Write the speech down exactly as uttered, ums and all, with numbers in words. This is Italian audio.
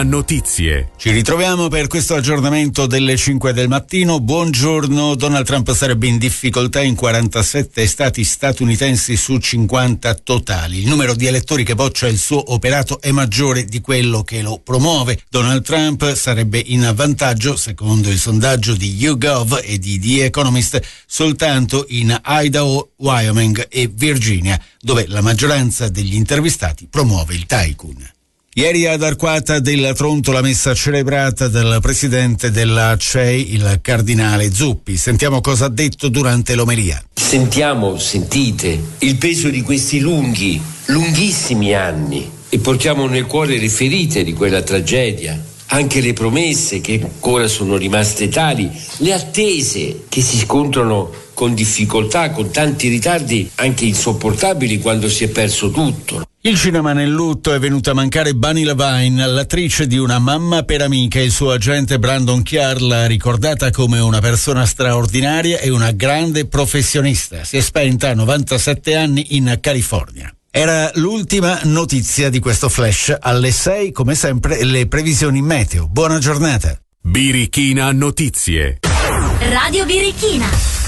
Notizie. Ci ritroviamo per questo aggiornamento delle cinque del mattino. Buongiorno. Donald Trump sarebbe in difficoltà in quarantasette stati statunitensi su cinquanta totali. Il numero di elettori che boccia il suo operato è maggiore di quello che lo promuove. Donald Trump sarebbe in vantaggio, secondo il sondaggio di YouGov e di The Economist, soltanto in Idaho, Wyoming e Virginia, dove la maggioranza degli intervistati promuove il tycoon. Ieri ad Arquata della Tronto la messa celebrata dal presidente della C E I, il cardinale Zuppi. Sentiamo cosa ha detto durante l'omelia. Sentiamo, sentite, il peso di questi lunghi, lunghissimi anni e portiamo nel cuore le ferite di quella tragedia, anche le promesse che ancora sono rimaste tali, le attese che si scontrano con difficoltà, con tanti ritardi anche insopportabili quando si è perso tutto. Il cinema nel lutto. È venuta a mancare Bunny Levine, l'attrice di Una mamma per amiche. Il suo agente Brandon Chiar l'ha ricordata come una persona straordinaria e una grande professionista. Si è spenta a novantasette anni in California. Era l'ultima notizia di questo flash. Alle sei, come sempre, le previsioni meteo. Buona giornata. Birichina Notizie. Radio Birichina.